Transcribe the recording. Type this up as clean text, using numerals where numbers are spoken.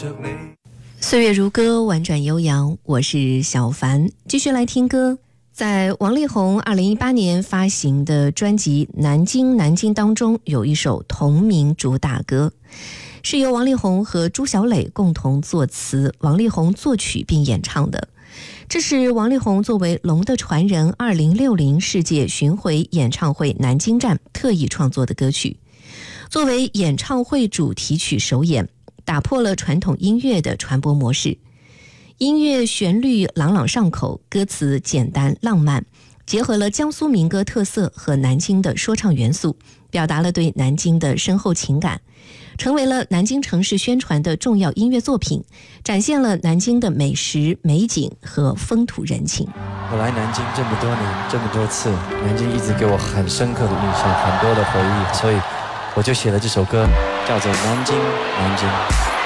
岁月如歌，婉转悠扬，我是小凡。继续来听歌，在王力宏2018年发行的专辑《南京南京》当中，有一首同名主打歌，是由王力宏和朱小磊共同作词，王力宏作曲并演唱的。这是王力宏作为《龙的传人》2060世界巡回演唱会南京站特意创作的歌曲，作为演唱会主题曲首演，打破了传统音乐的传播模式。音乐旋律朗朗上口，歌词简单浪漫，结合了江苏民歌特色和南京的说唱元素，表达了对南京的深厚情感，成为了南京城市宣传的重要音乐作品，展现了南京的美食美景和风土人情。 我来南京这么多年，这么多次，南京一直给我很深刻的印象，很多的回忆，所以我就写了这首歌，叫做《南京南京》。